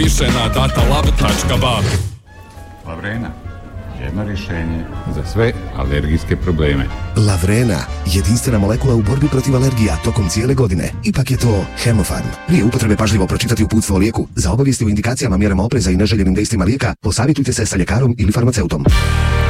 Piše na datalab.ba. Lavrena, jedno rješenje za sve alergijske probleme. Lavrena, jedinstvena molekula u borbi protiv alergija tokom cijele godine. Ipak je to Hemofarm. Prije upotrebe pažljivo pročitati uputstvo o lijeku. Za obavijesti o indikacijama, mjerama opreza i neželjenim dejstvima lijeka, posavjetujte se sa ljekarom ili farmaceutom.